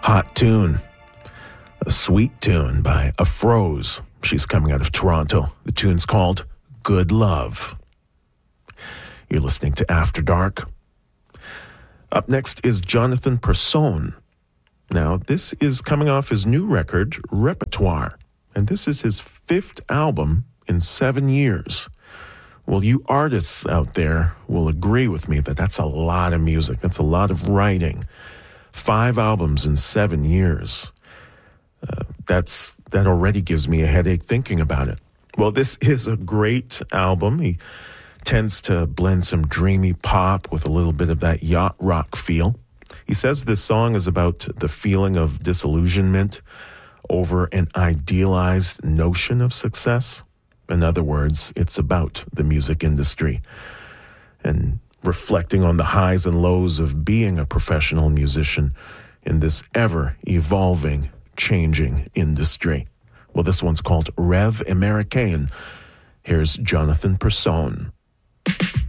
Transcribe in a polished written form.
Hot tune. A sweet tune by Afroz. She's coming out of Toronto. The tune's called Good Love. You're listening to After Dark. Up next is Jonathan Persone. Now, this is coming off his new record, Repertoire, and this is his 5th album in 7 years. Well, you artists out there will agree with me that that's a lot of music. That's a lot of writing. 5 albums in 7 years. That already gives me a headache thinking about it. Well, this is a great album. He tends to blend some dreamy pop with a little bit of that yacht rock feel. He says this song is about the feeling of disillusionment over an idealized notion of success. In other words, it's about the music industry and reflecting on the highs and lows of being a professional musician in this ever-evolving, changing industry. Well, this one's called Rêve Américain. Here's Jonathan Persone.